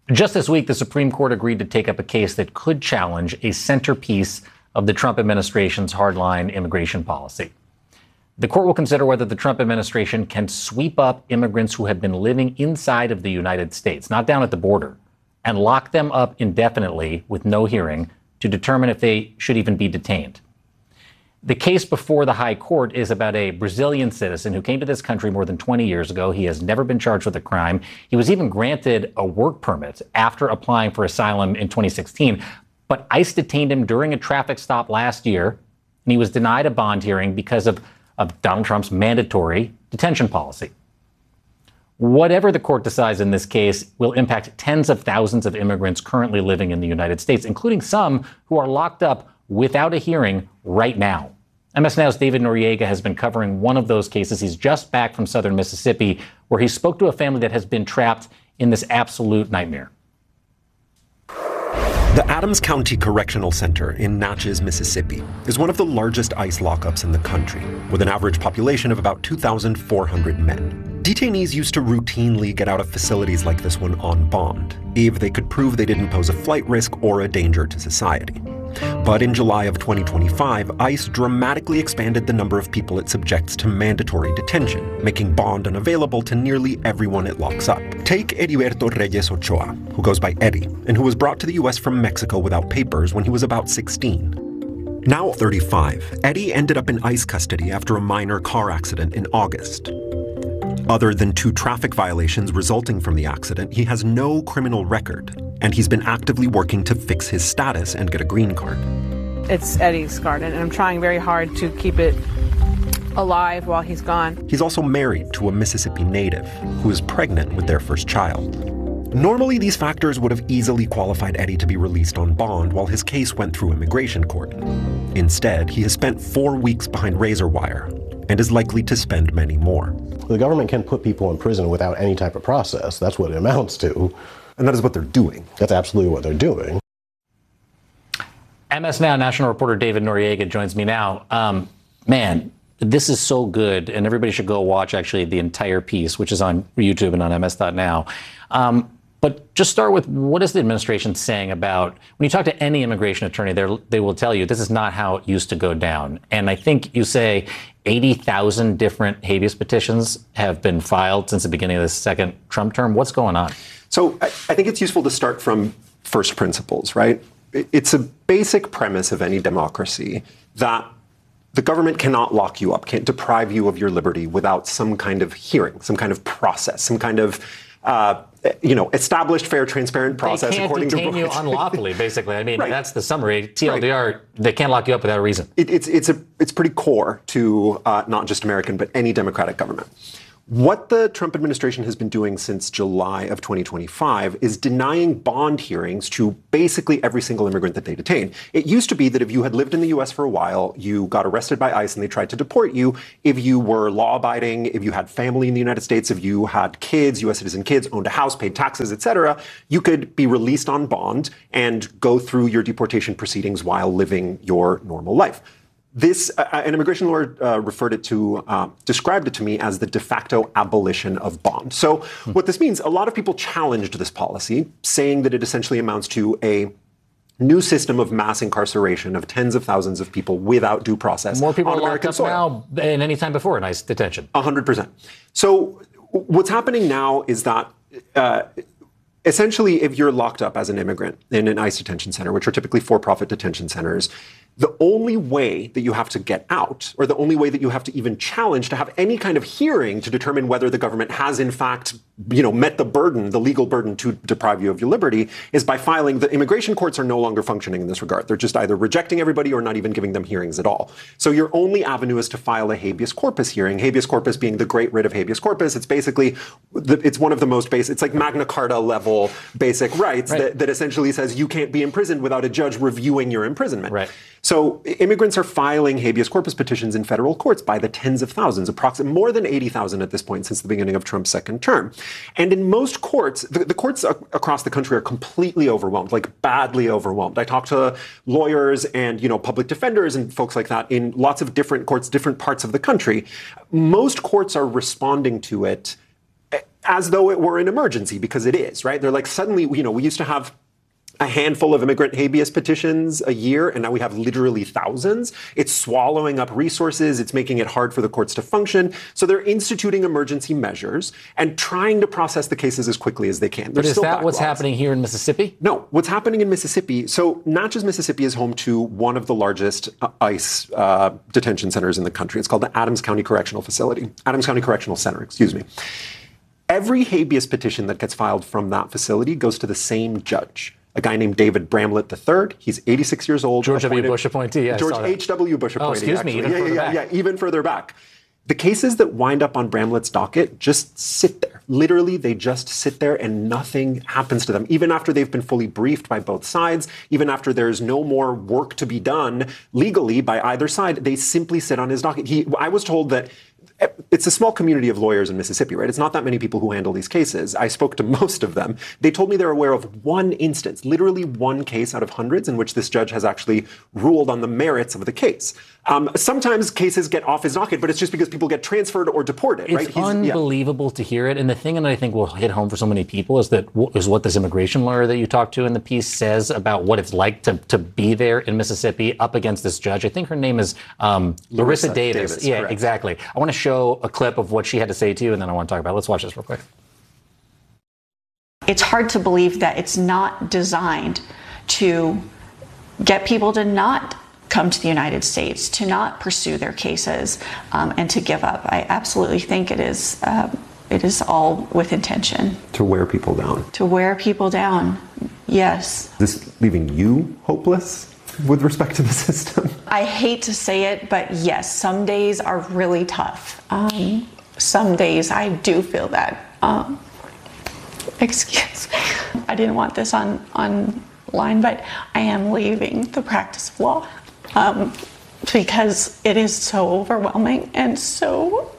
Just this week, the Supreme Court agreed to take up a case that could challenge a centerpiece of the Trump administration's hardline immigration policy. The court will consider whether the Trump administration can sweep up immigrants who have been living inside of the United States, not down at the border, and lock them up indefinitely with no hearing to determine if they should even be detained. The case before the High Court is about a Brazilian citizen who came to this country more than 20 years ago. He has never been charged with a crime. He was even granted a work permit after applying for asylum in 2016. But ICE detained him during a traffic stop last year, and he was denied a bond hearing because of Donald Trump's mandatory detention policy. Whatever the court decides in this case will impact tens of thousands of immigrants currently living in the United States, including some who are locked up without a hearing right now. MS Now's David Noriega has been covering one of those cases. He's just back from southern Mississippi, where he spoke to a family that has been trapped in this absolute nightmare. The Adams County Correctional Center in Natchez, Mississippi, is one of the largest ICE lockups in the country, with an average population of about 2,400 men. Detainees used to routinely get out of facilities like this one on bond, if they could prove they didn't pose a flight risk or a danger to society. But in July of 2025, ICE dramatically expanded the number of people it subjects to mandatory detention, making bond unavailable to nearly everyone it locks up. Take Heriberto Reyes Ochoa, who goes by Eddie, and who was brought to the U.S. from Mexico without papers when he was about 16. Now 35, Eddie ended up in ICE custody after a minor car accident in August. Other than 2 traffic violations resulting from the accident, he has no criminal record, and he's been actively working to fix his status and get a green card. It's Eddie's garden, and I'm trying very hard to keep it alive while he's gone. He's also married to a Mississippi native who is pregnant with their first child. Normally, these factors would have easily qualified Eddie to be released on bond while his case went through immigration court. Instead, he has spent 4 weeks behind razor wire and is likely to spend many more. The government can put people in prison without any type of process. That's what it amounts to. And that is what they're doing. That's absolutely what they're doing. MS Now national reporter David Noriega joins me now. Man, this is so good, and everybody should go watch actually the entire piece, which is on YouTube and on ms.now. But just start with, what is the administration saying about, when you talk to any immigration attorney, they will tell you this is not how it used to go down. And I think you say 80,000 different habeas petitions have been filed since the beginning of the second Trump term. What's going on? So I think it's useful to start from first principles, right? It's a basic premise of any democracy that the government cannot lock you up, can't deprive you of your liberty without some kind of hearing, some kind of process, some kind of established, fair, transparent process. They can't detain you unlawfully, basically. I mean, right. That's the summary. TLDR, right. They can't lock you up without a reason. It's pretty core to not just American, but any democratic government. What the Trump administration has been doing since July of 2025 is denying bond hearings to basically every single immigrant that they detain. It used to be that if you had lived in the U.S. for a while, you got arrested by ICE and they tried to deport you, if you were law-abiding, if you had family in the United States, if you had kids, U.S. citizen kids, owned a house, paid taxes, etc., you could be released on bond and go through your deportation proceedings while living your normal life. This, an immigration lawyer described it to me as the de facto abolition of bond. So what this means, a lot of people challenged this policy, saying that it essentially amounts to a new system of mass incarceration of tens of thousands of people without due process. More people are locked up now than any time before in ICE detention. 100%. So what's happening now is that essentially, if you're locked up as an immigrant in an ICE detention center, which are typically for-profit detention centers, the only way that you have to get out, or the only way that you have to even challenge to have any kind of hearing to determine whether the government has in fact, met the burden, the legal burden to deprive you of your liberty, is by filing. The immigration courts are no longer functioning in this regard. They're just either rejecting everybody or not even giving them hearings at all. So your only avenue is to file a habeas corpus hearing, habeas corpus being the great writ of habeas corpus. It's basically, it's one of the most basic, it's like Magna Carta level basic rights that essentially says you can't be imprisoned without a judge reviewing your imprisonment. Right. So immigrants are filing habeas corpus petitions in federal courts by the tens of thousands, approximately more than 80,000 at this point since the beginning of Trump's second term. And in most courts, the courts across the country are completely overwhelmed, like badly overwhelmed. I talked to lawyers and, public defenders and folks like that in lots of different courts, different parts of the country. Most courts are responding to it as though it were an emergency, because it is, right? They're like, suddenly, we used to have a handful of immigrant habeas petitions a year, and now we have literally thousands. It's swallowing up resources. It's making it hard for the courts to function. So they're instituting emergency measures and trying to process the cases as quickly as they can. But is that what's happening here in Mississippi? No, what's happening in Mississippi. So Natchez, Mississippi is home to one of the largest ICE detention centers in the country. It's called the Adams County Correctional Center, excuse me. Every habeas petition that gets filed from that facility goes to the same judge, a guy named David Bramlett III. He's 86 years old. George W. Bush appointee. Yeah, George H.W. Bush appointee. Oh, excuse me. Even further back. The cases that wind up on Bramlett's docket just sit there. Literally, they just sit there and nothing happens to them. Even after they've been fully briefed by both sides, even after there's no more work to be done legally by either side, they simply sit on his docket. I was told that it's a small community of lawyers in Mississippi, right? It's not that many people who handle these cases. I spoke to most of them. They told me they're aware of one instance, literally one case out of hundreds, in which this judge has actually ruled on the merits of the case. Sometimes cases get off his docket, but it's just because people get transferred or deported, right? It's unbelievable to hear it. And the thing that I think will hit home for so many people is what this immigration lawyer that you talked to in the piece says about what it's like to be there in Mississippi up against this judge. I think her name is Larissa Davis. Yeah, correct. Exactly. I want to show a clip of what she had to say to you, and then I want to talk about it. Let's watch this real quick. It's hard to believe that it's not designed to get people to not come to the United States, to not pursue their cases, and to give up. I absolutely think it is all with intention. To wear people down. To wear people down, yes. Is this leaving you hopeless with respect to the system? I hate to say it, but yes, some days are really tough. Some days I do feel that. Excuse me. I didn't want this online, but I am leaving the practice of law because it is so overwhelming and so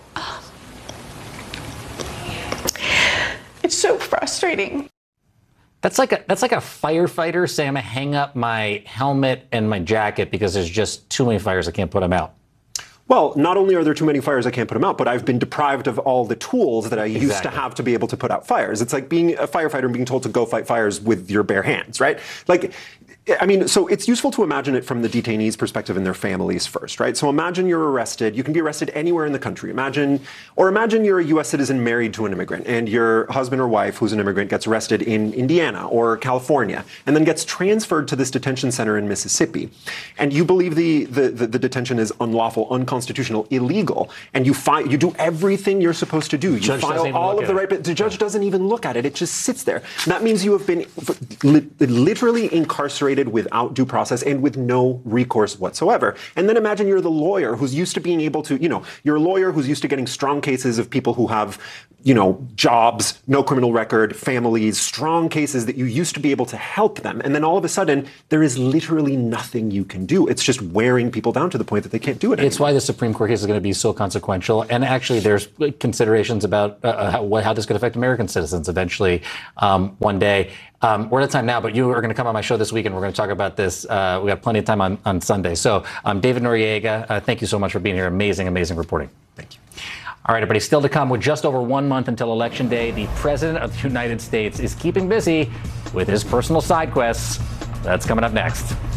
it's so frustrating. That's like a firefighter saying I'm gonna hang up my helmet and my jacket because there's just too many fires, I can't put them out. Well, not only are there too many fires, I can't put them out, but I've been deprived of all the tools that I used to have to be able to put out fires. It's like being a firefighter and being told to go fight fires with your bare hands, right? Like, I mean, so it's useful to imagine it from the detainees' perspective and their families first, right? So imagine you're arrested. You can be arrested anywhere in the country. Imagine you're a U.S. citizen married to an immigrant, and your husband or wife, who's an immigrant, gets arrested in Indiana or California, and then gets transferred to this detention center in Mississippi. And you believe the detention is unlawful, unconstitutional, illegal, and you do everything you're supposed to do. You file all of the right, but the judge doesn't even look at it. It just sits there. And that means you have been literally incarcerated without due process and with no recourse whatsoever. And then imagine you're the lawyer who's used to being able to, you're a lawyer who's used to getting strong cases of people who have, jobs, no criminal record, families, strong cases that you used to be able to help them. And then all of a sudden, there is literally nothing you can do. It's just wearing people down to the point that they can't do it anymore. It's why the Supreme Court case is going to be so consequential. And actually, there's considerations about how this could affect American citizens eventually one day. We're out of time now, but you are going to come on my show this week, and we're going to talk about this. We got plenty of time on Sunday. So, David Noriega, thank you so much for being here. Amazing, amazing reporting. Thank you. All right, everybody, still to come with just over 1 month until Election Day. The President of the United States is keeping busy with his personal side quests. That's coming up next.